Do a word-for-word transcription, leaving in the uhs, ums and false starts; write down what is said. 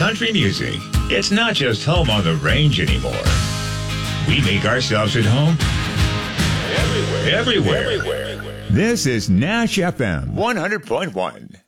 country music. It's not just home on the range anymore. We make ourselves at home everywhere. Everywhere. Everywhere. This is Nash F M one hundred point one.